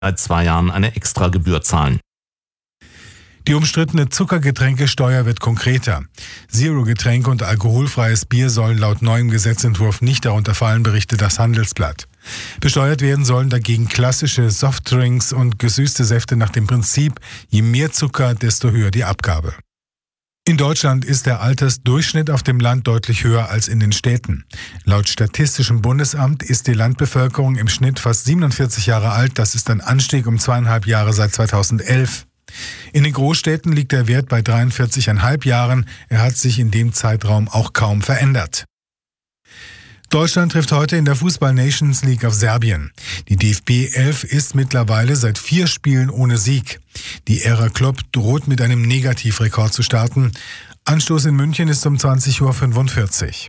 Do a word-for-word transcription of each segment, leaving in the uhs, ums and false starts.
seit zwei Jahren eine Extragebühr zahlen. Die umstrittene Zuckergetränkesteuer wird konkreter. Zero-Getränke und alkoholfreies Bier sollen laut neuem Gesetzentwurf nicht darunter fallen, berichtet das Handelsblatt. Besteuert werden sollen dagegen klassische Softdrinks und gesüßte Säfte nach dem Prinzip, je mehr Zucker, desto höher die Abgabe. In Deutschland ist der Altersdurchschnitt auf dem Land deutlich höher als in den Städten. Laut Statistischem Bundesamt ist die Landbevölkerung im Schnitt fast siebenundvierzig Jahre alt. Das ist ein Anstieg um zweieinhalb Jahre seit zweitausendelf. In den Großstädten liegt der Wert bei dreiundvierzig Komma fünf Jahren. Er hat sich in dem Zeitraum auch kaum verändert. Deutschland trifft heute in der Fußball-Nations League auf Serbien. Die D F B elf ist mittlerweile seit vier Spielen ohne Sieg. Die Ära Klopp droht mit einem Negativrekord zu starten. Anstoß in München ist um zwanzig Uhr fünfundvierzig.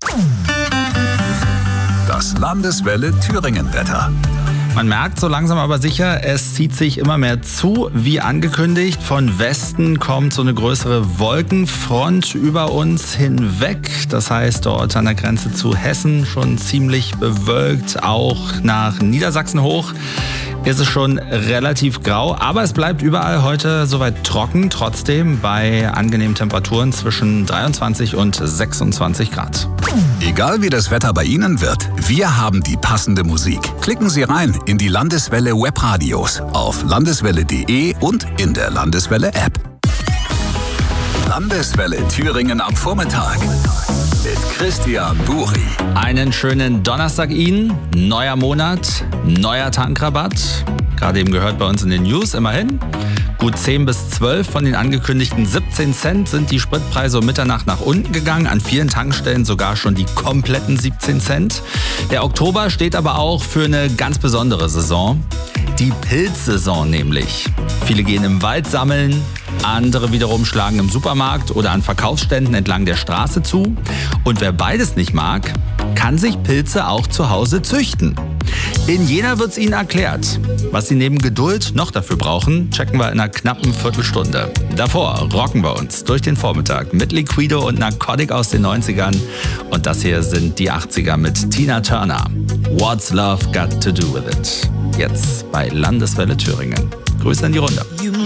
Das Landeswelle Thüringen-Wetter. Man merkt so langsam aber sicher, es zieht sich immer mehr zu, wie angekündigt. Von Westen kommt so eine größere Wolkenfront über uns hinweg. Das heißt, dort an der Grenze zu Hessen schon ziemlich bewölkt, auch nach Niedersachsen hoch. Ist es schon relativ grau, aber es bleibt überall heute soweit trocken, trotzdem bei angenehmen Temperaturen zwischen dreiundzwanzig und sechsundzwanzig Grad. Egal wie das Wetter bei Ihnen wird, wir haben die passende Musik. Klicken Sie rein in die Landeswelle Webradios auf landeswelle punkt de und in der Landeswelle App. Landeswelle Thüringen am Vormittag mit Christian Buri. Einen schönen Donnerstag Ihnen, neuer Monat, neuer Tankrabatt. Gerade eben gehört bei uns in den News, immerhin. Gut zehn bis zwölf von den angekündigten siebzehn Cent sind die Spritpreise um Mitternacht nach unten gegangen. An vielen Tankstellen sogar schon die kompletten siebzehn Cent. Der Oktober steht aber auch für eine ganz besondere Saison. Die Pilzsaison nämlich. Viele gehen im Wald sammeln, andere wiederum schlagen im Supermarkt oder an Verkaufsständen entlang der Straße zu. Und wer beides nicht mag, kann sich Pilze auch zu Hause züchten. In Jena wird's Ihnen erklärt. Was Sie neben Geduld noch dafür brauchen, checken wir in einer knappen Viertelstunde. Davor rocken wir uns durch den Vormittag mit Liquido und Narcotic aus den neunzigern. Und das hier sind die achtziger mit Tina Turner. What's Love Got to Do With It? Jetzt bei Landeswelle Thüringen. Grüße in die Runde.